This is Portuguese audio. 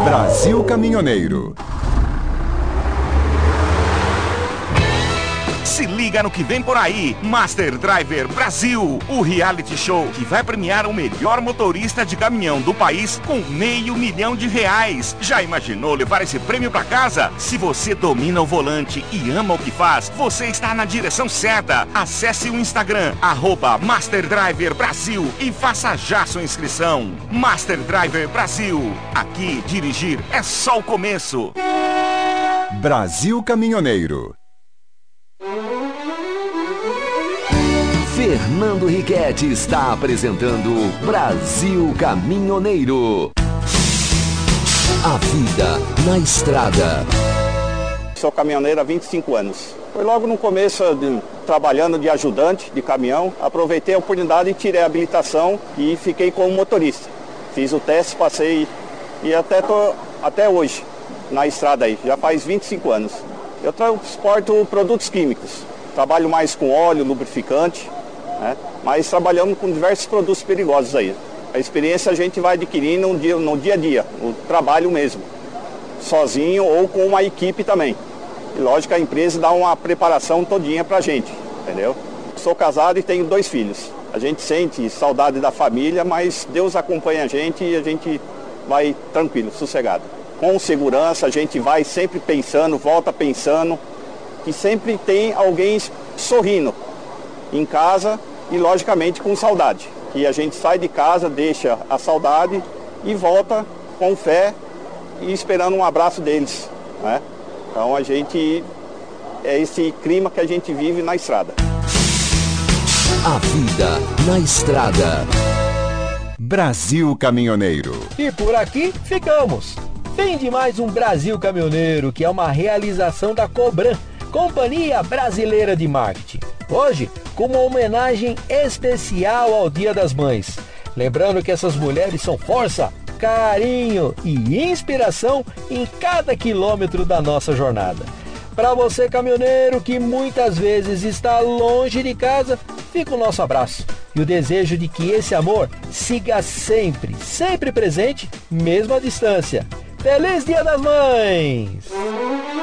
Brasil Caminhoneiro. Se liga no que vem por aí, Master Driver Brasil, o reality show que vai premiar o melhor motorista de caminhão do país com R$500 mil. Já imaginou levar esse prêmio pra casa? Se você domina o volante e ama o que faz, você está na direção certa. Acesse o Instagram, @Master Driver Brasil e faça já sua inscrição. Master Driver Brasil, aqui dirigir é só o começo. Brasil Caminhoneiro. Fernando Riquetti está apresentando Brasil Caminhoneiro. A vida na estrada. Sou caminhoneiro há 25 anos. Foi logo no começo, trabalhando de ajudante de caminhão, aproveitei a oportunidade e tirei a habilitação e fiquei como motorista. Fiz o teste, passei e até hoje na estrada aí, já faz 25 anos. Eu transporto produtos químicos, trabalho mais com óleo, lubrificante, mas trabalhamos com diversos produtos perigosos aí. A experiência a gente vai adquirindo no dia a dia, no trabalho mesmo, sozinho ou com uma equipe também. E lógico, a empresa dá uma preparação todinha pra gente, entendeu? Sou casado e tenho 2 filhos. A gente sente saudade da família, mas Deus acompanha a gente e a gente vai tranquilo, sossegado. Com segurança, a gente vai sempre pensando, volta pensando, que sempre tem alguém sorrindo em casa e logicamente com saudade. Que a gente sai de casa, deixa a saudade e volta com fé e esperando um abraço deles, né? Então a gente, é esse clima que a gente vive na estrada. A vida na estrada. Brasil Caminhoneiro. E por aqui ficamos. Fim de mais um Brasil Caminhoneiro, que é uma realização da Cobran, Companhia Brasileira de Marketing. Hoje, com uma homenagem especial ao Dia das Mães. Lembrando que essas mulheres são força, carinho e inspiração em cada quilômetro da nossa jornada. Para você, caminhoneiro, que muitas vezes está longe de casa, fica o nosso abraço e o desejo de que esse amor siga sempre, sempre presente, mesmo à distância. Feliz Dia das Mães!